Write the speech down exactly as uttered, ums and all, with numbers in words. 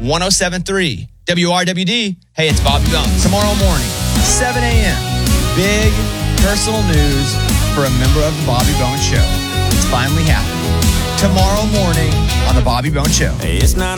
one oh seven point three W R W D. Hey, it's Bobby Bones. Tomorrow morning, seven a.m. Big personal news for a member of the Bobby Bones Show. It's finally happening. Tomorrow morning on the Bobby Bones Show. Hey, it's not